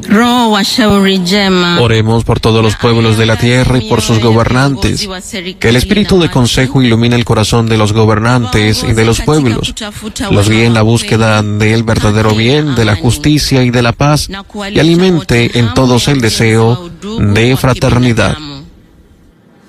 Oremos por todos los pueblos de la tierra y por sus gobernantes. Que el espíritu de consejo ilumine el corazón de los gobernantes y de los pueblos. Los guíe en la búsqueda del verdadero bien, de la justicia y de la paz, y alimente en todos el deseo de fraternidad.